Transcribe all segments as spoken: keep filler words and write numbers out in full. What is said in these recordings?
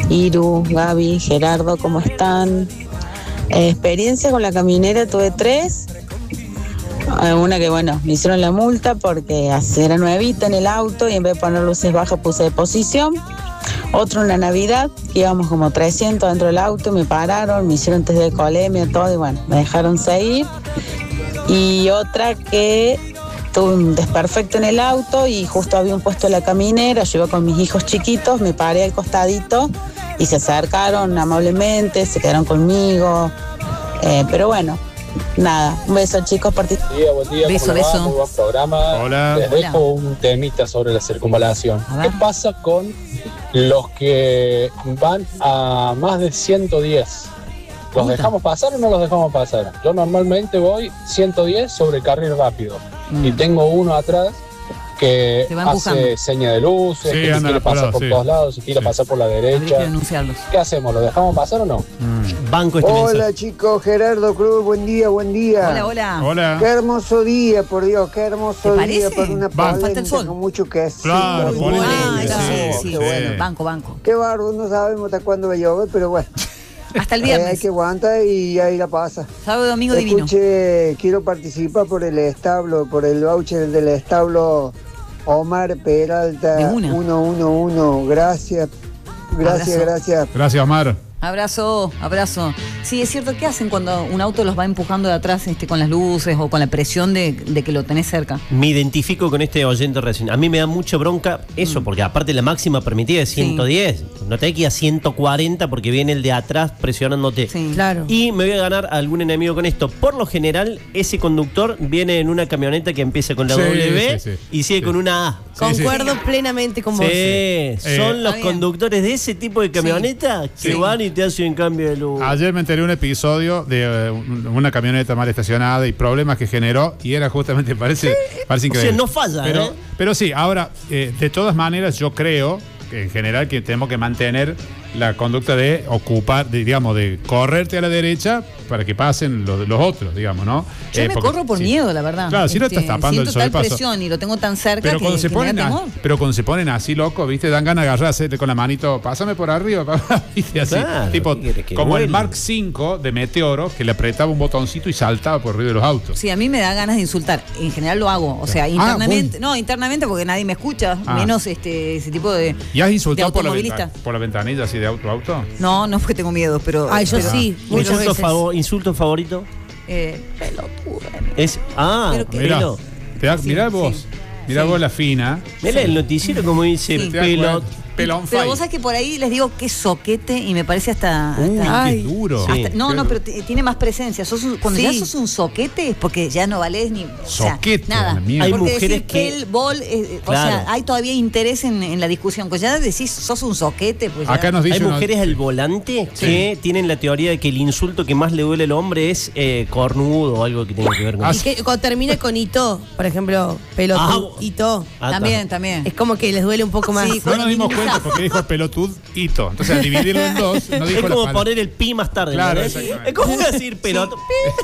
Iru, Gaby, Gerardo, ¿cómo están? Eh, experiencia con la caminera tuve tres. Eh, una que, bueno, me hicieron la multa porque era nuevita en el auto y en vez de poner luces bajas puse de posición. Otro una Navidad, que íbamos como trescientos dentro del auto, me pararon, me hicieron test de alcoholemia, todo, y bueno, me dejaron seguir. Y otra que tuve un desperfecto en el auto y justo había un puesto de la caminera, yo iba con mis hijos chiquitos, me paré al costadito y se acercaron amablemente, se quedaron conmigo, eh, pero bueno, nada, un beso chicos. Buen día, buen día. Beso, beso. Muy buen programa. Hola. Les dejo Hola. un temita sobre la circunvalación. ¿Qué pasa con los que van a más de ciento diez? ¿Los Puta. dejamos pasar o no los dejamos pasar? Yo normalmente voy ciento diez sobre carril rápido. Mm. Y tengo uno atrás que Te va hace empujando. seña de luces, Sí, que anda quiere pasar apurado, por sí. todos lados, se quiere Sí. pasar por la Habría que derecha. denunciarlos. ¿Qué hacemos? ¿Los dejamos pasar o no? Mm. Banco este Hola mensaje. chicos, Gerardo Cruz, buen día, buen día. Hola, hola. Hola. Qué hermoso día, por Dios, qué hermoso ¿Te día parece? para una Va. Falta el polenta sol. con mucho queso. Claro, Muy polenta bueno. con Ah, queso, sí, sí, sí, sí. bueno, banco, banco. Qué barro, no sabemos hasta cuándo va a llover, pero bueno. Hasta el Eh, hay viernes. que aguantar y ahí la pasa. Sábado y domingo divino. Escuche, quiero participar por el establo, por el voucher del establo Omar Peralta De una. uno uno uno. Gracias, gracias, Abrazo. gracias. Gracias, Omar. Abrazo, abrazo. Sí, es cierto, ¿qué hacen cuando un auto los va empujando de atrás este, con las luces o con la presión de, de que lo tenés cerca? Me identifico con este oyente recién. A mí me da mucha bronca eso, Mm. porque aparte la máxima permitida es Sí. ciento diez. No te hay que ir a ciento cuarenta porque viene el de atrás presionándote. Sí. Claro. Y me voy a ganar a algún enemigo con esto. Por lo general, ese conductor viene en una camioneta que empieza con la Sí, W sí, sí. y sigue Sí. con una A. Sí, Concuerdo plenamente con Sí, vos. son Eh, los Está bien. conductores de ese tipo de camioneta que Sí. van y te hacen cambio de luz. Ayer me enteré un episodio de eh, un- una camioneta mal estacionada y problemas que generó y era justamente, parece, parece O increíble. sea, no falla, pero, ¿eh? pero sí, ahora, eh, de todas maneras, yo creo que en general que tenemos que mantener la conducta de ocupar, de, digamos, de correrte a la derecha para que pasen los, los otros, digamos, ¿no? Yo Eh, me porque- sí. por miedo, la verdad. Claro, si no estás tapando el siento tal sobrepaso. presión y lo tengo tan cerca Pero que, cuando, se que me ponen da a- temor. pero cuando se ponen así locos, ¿viste? Dan ganas de agarrarse con la manito, pásame por arriba, papá", ¿viste? Así, Claro, tipo, ¿qué quieres que como el vuele? Mark cinco de Meteoro, que le apretaba un botoncito y saltaba por arriba de los autos. Sí, a mí me da ganas de insultar. En general lo hago. O sea, Ah, internamente. No, internamente porque nadie me escucha. Ah. Menos este ese tipo de. ¿Y has de insultado por la, automovilista. venta- por la ventanilla así de auto a auto? No, no porque tengo miedo, pero. Ay, yo pero- sí, ¿Un muchas insulto, veces. favo- insulto favorito? Eh, pelotuda. Es. Ah, Pero que- Mirá, pelo. te da- Sí, mirá sí. vos, mirá Sí. vos la fina. Mira el noticiero como dice Sí. Te das pelo. cuenta. Pelón Pero fight. vos sabés que por ahí les digo qué soquete y me parece hasta. Uy, hasta- Ay. qué duro. Sí. hasta- no, no, pero t- tiene más presencia. Sos un- cuando Sí. ya sos un soquete es porque ya no valés ni. O sea, Soquete, nada. la mierda. Hay Porque mujeres decir que- pel, bol, eh, o Claro. sea, hay todavía interés en, en la discusión. Cuando ya decís sos un soquete, pues ya. Acá nos Hay dice uno- mujeres al volante Sí. que tienen la teoría de que el insulto que más le duele al hombre es eh, cornudo o algo que tenga que ver con Ah, eso. Y que cuando termina con Ito, por ejemplo, pelotudo, Ah, vos- Ito, Ah, También, está. también. es como que les duele un poco más. Sí, No nos dimos minimizás. cuenta porque dijo pelotudito. Entonces, al dividirlo en dos, no dijo Es la como palabra. poner el pi más tarde. Claro, ¿no? exactamente. Es como decir peloto.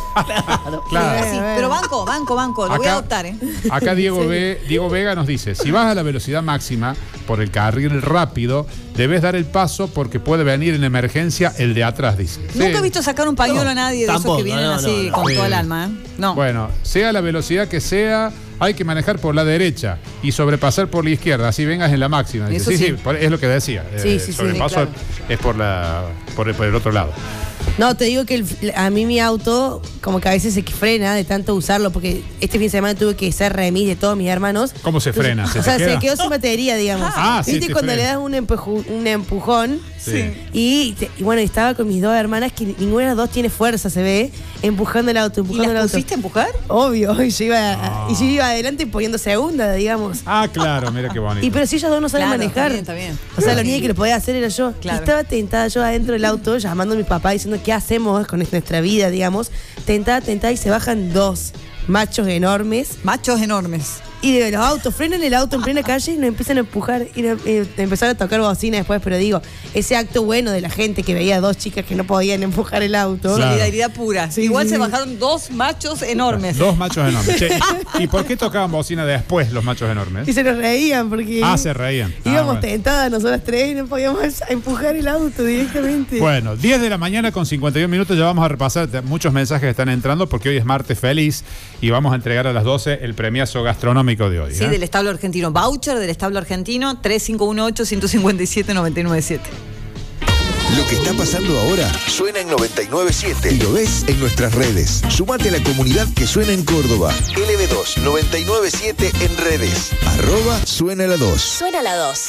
Claro. Claro. Sí, pero banco, banco, banco. Lo voy a adoptar, ¿eh? acá Diego, Ve- Diego Vega nos dice, si vas a la velocidad máxima por el carril rápido, debes dar el paso porque puede venir en emergencia el de atrás, dice. Nunca Sí. he visto sacar un pañuelo a nadie de tampoco, esos que vienen no, no, así no, con sí. todo el alma, ¿eh? No. Bueno, sea la velocidad que sea, hay que manejar por la derecha y sobrepasar por la izquierda, así vengas en la máxima. Dice, Eso sí, sí. sí, por- es lo que decía. Sí, Eh, sí, sí, sobrepaso claro. es por, la, por, el, por el otro lado. No, te digo que el- a mí mi auto como que a veces se frena de tanto usarlo, porque este fin de semana tuve que ser remis de todos mis hermanos. ¿Cómo se frena? ¿Se o te sea, queda? se quedó sin batería, digamos. Ah, sí, ¿Viste te cuando frena. le das un, empuju- un empujón? Sí. Y, te- y bueno, estaba con mis dos hermanas, que ninguna de las dos tiene fuerza, se ve, empujando el auto, ¿Y empujando el las auto. pusiste a empujar? Obvio, y yo iba, Ah. y yo iba adelante poniendo segunda, digamos. Ah, claro, mira qué bonito. Y pero si ellos dos no saben Claro, manejar. está bien, está bien. O sea, la Sí. única que lo podía hacer era yo. Claro. Y estaba tentada yo adentro del auto, llamando a mi papá, diciendo qué hacemos con nuestra vida, digamos. Tentada, tentada, y se bajan dos machos enormes. Machos enormes. Y de los autos, frenan el auto en plena calle y nos empiezan a empujar y nos, eh, empezaron a tocar bocina después, pero digo, ese acto bueno de la gente que veía a dos chicas que no podían empujar el auto. Claro. Solidaridad pura. Sí, Igual sí, se sí. bajaron dos machos enormes. Dos machos enormes. Che, ¿y, ¿Y por qué tocaban bocina después los machos enormes? Y se nos reían porque Ah, se reían. Ah, íbamos bueno. tentadas nosotras tres y no podíamos empujar el auto directamente. Bueno, diez de la mañana con cincuenta y un minutos, ya vamos a repasar muchos mensajes que están entrando porque hoy es martes feliz y vamos a entregar a las doce el premiazo gastronómico de hoy. Sí, ¿eh? del establo argentino. Voucher del establo argentino, tres cinco uno ocho, uno cinco siete, nueve nueve siete. Lo que está pasando ahora suena en noventa y nueve punto siete y lo ves en nuestras redes. Sumate a la comunidad que suena en Córdoba. L B dos noventa y nueve punto siete en redes. Arroba suena la dos. Suena la dos.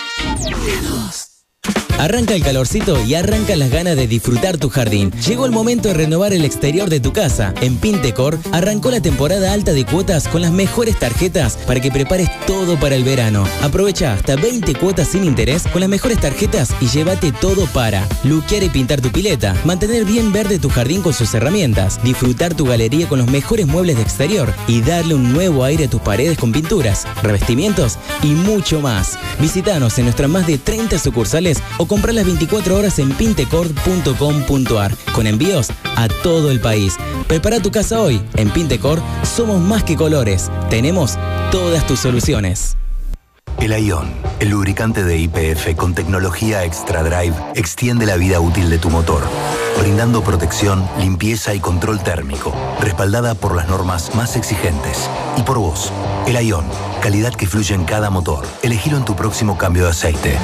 Arranca el calorcito y arranca las ganas de disfrutar tu jardín. Llegó el momento de renovar el exterior de tu casa. En Pintecor arrancó la temporada alta de cuotas con las mejores tarjetas para que prepares todo para el verano. Aprovecha hasta veinte cuotas sin interés con las mejores tarjetas y llévate todo para luquear y pintar tu pileta, mantener bien verde tu jardín con sus herramientas, disfrutar tu galería con los mejores muebles de exterior y darle un nuevo aire a tus paredes con pinturas, revestimientos y mucho más. Visítanos en nuestras más de treinta sucursales o comprar las veinticuatro horas en pintecor punto com punto ar con envíos a todo el país. Prepara tu casa hoy. En Pintecor somos más que colores. Tenemos todas tus soluciones. El Ion, el lubricante de Y P F con tecnología Extra Drive, extiende la vida útil de tu motor, brindando protección, limpieza y control térmico, respaldada por las normas más exigentes. Y por vos, el Ion, calidad que fluye en cada motor. Elegilo en tu próximo cambio de aceite.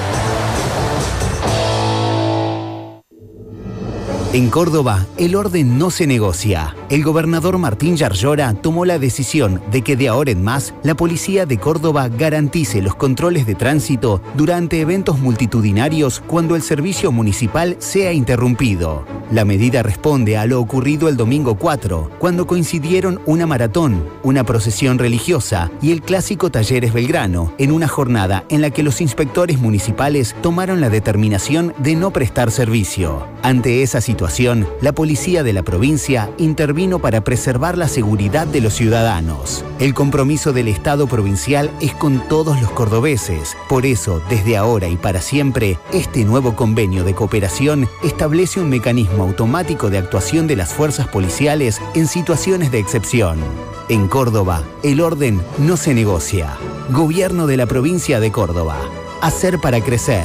En Córdoba, el orden no se negocia. El gobernador Martín Yarlora tomó la decisión de que de ahora en más, la policía de Córdoba garantice los controles de tránsito durante eventos multitudinarios cuando el servicio municipal sea interrumpido. La medida responde a lo ocurrido el domingo cuatro, cuando coincidieron una maratón, una procesión religiosa y el clásico Talleres Belgrano, en una jornada en la que los inspectores municipales tomaron la determinación de no prestar servicio. Ante esa situación, la policía de la provincia intervino para preservar la seguridad de los ciudadanos. El compromiso del Estado provincial es con todos los cordobeses. Por eso, desde ahora y para siempre, este nuevo convenio de cooperación establece un mecanismo automático de actuación de las fuerzas policiales en situaciones de excepción. En Córdoba, el orden no se negocia. Gobierno de la provincia de Córdoba. Hacer para crecer.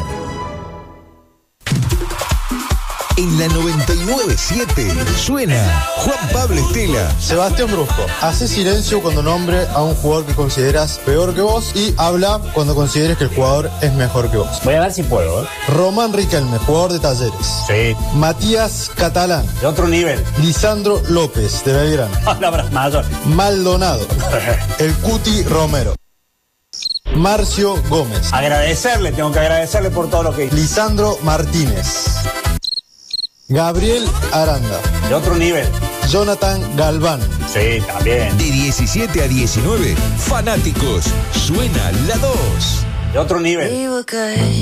En la noventa y nueve punto siete suena Juan Pablo Estela. Sebastián Brusco, hace silencio cuando nombre a un jugador que consideras peor que vos y habla cuando consideres que el jugador es mejor que vos. Voy a ver si puedo, ¿eh? Román Riquelme, jugador de Talleres. Sí. Matías Catalán. De otro nivel. Lisandro López, de Belgrano. Palabras mayores. Maldonado. El Cuti Romero. Marcio Gómez. Agradecerle, tengo que agradecerle por todo lo que hizo. Lisandro Martínez. Gabriel Aranda. De otro nivel. Jonathan Galván. Sí, también. De diecisiete a diecinueve, fanáticos, suena la dos. De otro nivel. We were good,